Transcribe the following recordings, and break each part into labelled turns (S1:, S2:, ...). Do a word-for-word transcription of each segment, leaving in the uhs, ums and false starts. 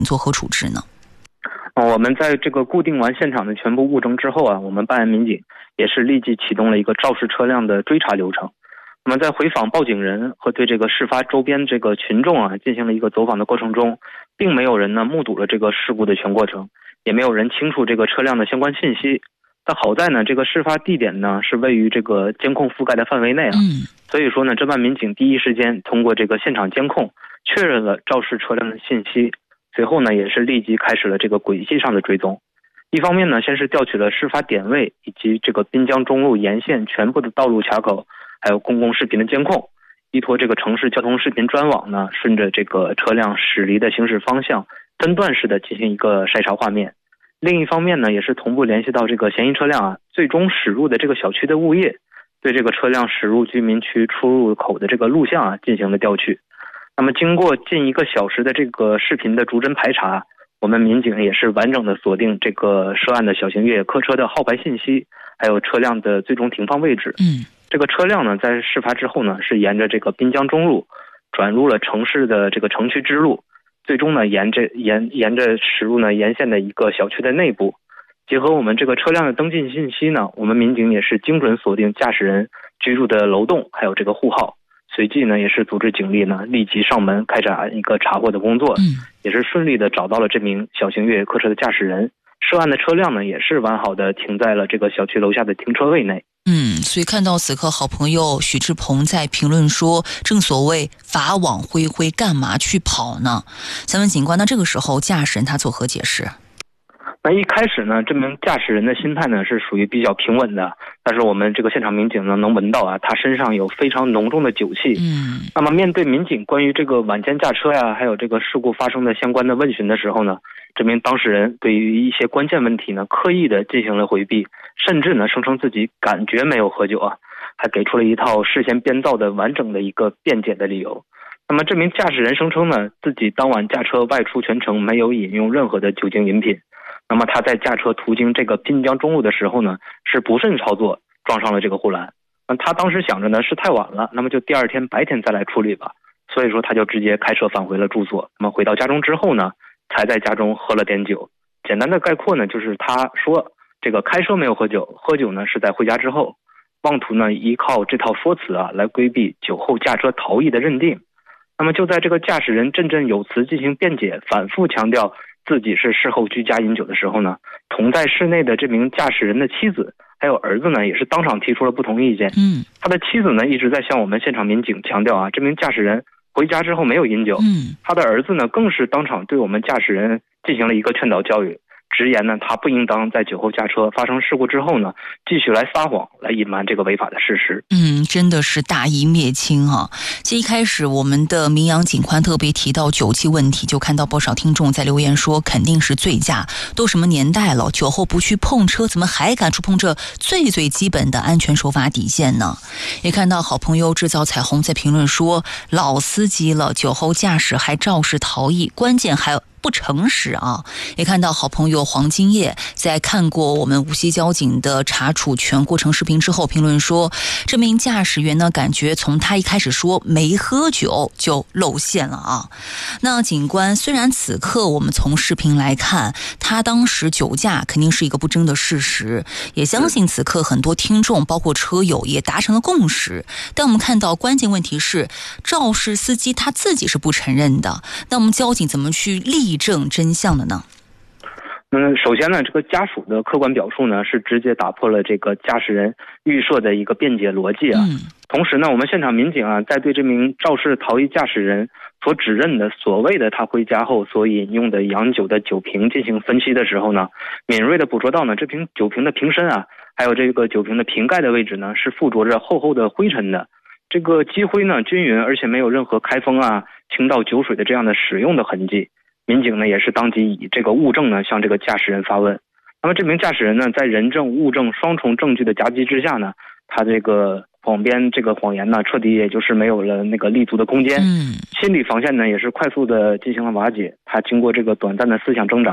S1: 作何处置呢？
S2: 呃，我们在这个固定完现场的全部物证之后啊，我们办案民警也是立即启动了一个肇事车辆的追查流程。那么在回访报警人和对这个事发周边这个群众啊进行了一个走访的过程中，并没有人呢目睹了这个事故的全过程，也没有人清楚这个车辆的相关信息。但好在呢，这个事发地点呢是位于这个监控覆盖的范围内啊，
S1: 嗯，
S2: 所以说呢，侦办民警第一时间通过这个现场监控确认了肇事车辆的信息，随后呢也是立即开始了这个轨迹上的追踪。一方面呢，先是调取了事发点位以及这个滨江中路沿线全部的道路卡口，还有公共视频的监控，依托这个城市交通视频专网呢，顺着这个车辆驶离的行驶方向，分段式的进行一个筛查画面。另一方面呢，也是同步联系到这个嫌疑车辆啊最终驶入的这个小区的物业，对这个车辆驶入居民区出入口的这个录像啊进行了调取。那么经过近一个小时的这个视频的逐帧排查，我们民警也是完整的锁定这个涉案的小型越野客车的号牌信息，还有车辆的最终停放位置。
S1: 嗯，
S2: 这个车辆呢，在事发之后呢，是沿着这个滨江中路转入了城市的这个城区支路，最终呢，沿着沿沿着驶入呢沿线的一个小区的内部。结合我们这个车辆的登记信息呢，我们民警也是精准锁定驾驶人居住的楼栋，还有这个户号。随即呢，也是组织警力呢立即上门开展一个查获的工作，
S1: 嗯，
S2: 也是顺利的找到了这名小型越野客车的驾驶人。涉案的车辆呢，也是完好的停在了这个小区楼下的停车位内。
S1: 嗯，所以看到此刻好朋友许志鹏在评论说，正所谓法网恢恢，干嘛去跑呢？咱们警官，那这个时候驾驶人他作何解释？
S2: 那一开始呢，这名驾驶人的心态呢是属于比较平稳的，但是我们这个现场民警呢能闻到啊，他身上有非常浓重的酒气。
S1: 嗯，
S2: 那么面对民警关于这个晚间驾车呀，还有这个事故发生的相关的问询的时候呢，这名当事人对于一些关键问题呢刻意的进行了回避，甚至呢声称自己感觉没有喝酒啊，还给出了一套事先编造的完整的一个辩解的理由。那么这名驾驶人声称呢，自己当晚驾车外出全程没有饮用任何的酒精饮品。那么他在驾车途经这个滨江中路的时候呢，是不慎操作撞上了这个护栏。那他当时想着呢是太晚了，那么就第二天白天再来处理吧。所以说他就直接开车返回了住所。那么回到家中之后呢，才在家中喝了点酒。简单的概括呢，就是他说这个开车没有喝酒，喝酒呢是在回家之后，妄图呢依靠这套说辞啊来规避酒后驾车逃逸的认定。那么就在这个驾驶人振振有词进行辩解，反复强调自己是事后居家饮酒的时候呢，同在室内的这名驾驶人的妻子还有儿子呢，也是当场提出了不同意见。
S1: 嗯，
S2: 他的妻子呢一直在向我们现场民警强调啊，这名驾驶人回家之后没有饮酒。
S1: 嗯，
S2: 他的儿子呢更是当场对我们驾驶人进行了一个劝导教育，直言呢他不应当在酒后驾车发生事故之后呢继续来撒谎来隐瞒这个违法的事实。
S1: 嗯，真的是大义灭亲啊！其实一开始我们的明阳警官特别提到酒气问题，就看到不少听众在留言说肯定是醉驾，都什么年代了，酒后不去碰车，怎么还敢触碰这最最基本的安全守法底线呢？也看到好朋友制造彩虹在评论说，老司机了，酒后驾驶还肇事逃逸，关键还不诚实啊！也看到好朋友黄金叶在看过我们无锡交警的查处全过程视频之后评论说，这名驾驶员呢，感觉从他一开始说没喝酒就露馅了啊。那警官虽然此刻我们从视频来看，他当时酒驾肯定是一个不争的事实，也相信此刻很多听众包括车友也达成了共识，但我们看到关键问题是肇事司机他自己是不承认的，那我们交警怎么去立证真相的呢？
S2: 嗯，首先呢，这个家属的客观表述呢，是直接打破了这个驾驶人预设的一个辩解逻辑啊。
S1: 嗯、
S2: 同时呢，我们现场民警啊，在对这名肇事逃逸驾驶人所指认的所谓的他回家后所饮用的洋酒的酒瓶进行分析的时候呢，敏锐的捕捉到呢，这瓶酒瓶的瓶身啊，还有这个酒瓶的瓶盖的位置呢，是附着着厚厚的灰尘的。这个积灰呢均匀，而且没有任何开封啊、倾倒酒水的这样的使用的痕迹。民警呢也是当即以这个物证呢向这个驾驶人发问。那么这名驾驶人呢，在人证物证双重证据的夹击之下呢，他这个谎编这个谎言呢，彻底也就是没有了那个立足的空间。
S1: 嗯，
S2: 心理防线呢也是快速的进行了瓦解。他经过这个短暂的思想挣扎呀、啊，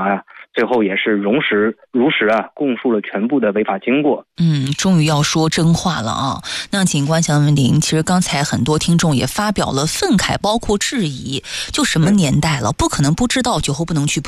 S2: 最后也是如实如实啊供述了全部的违法经过。
S1: 嗯，终于要说真话了啊！那警官想问您，其实刚才很多听众也发表了愤慨，包括质疑，就什么年代了，不可能不知道酒后不能去